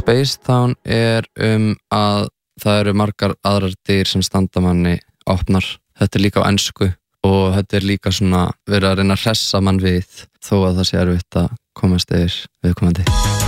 Spacetown að það eru margar aðrar dyr sem standa manni opnar. Þetta líka á ensku og þetta líka svona verið að reyna að hressa mann við þó að það sé erfitt að komast yfir viðkomandi.